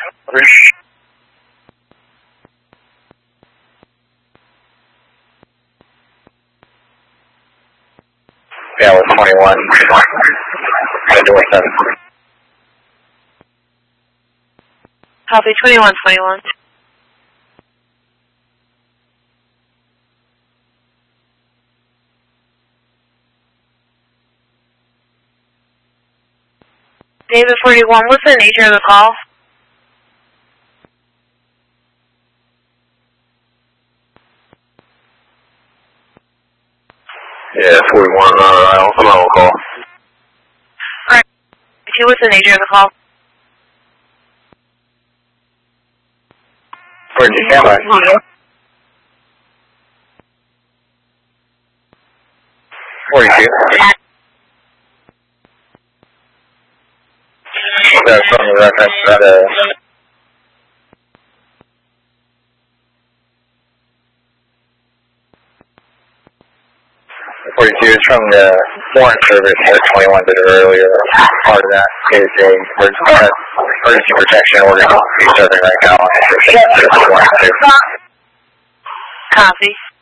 Yeah, with 21. Door 7. Copy 2121. David 41, what's the nature of the call? Yeah, 41, I'm on call. Alright, what's the nature of the call? Where'd you stand by? 42. That's from the reference that 42 is from the foreign service that 21 did earlier. Part of that is a emergency protection order to be serving right now. Copy.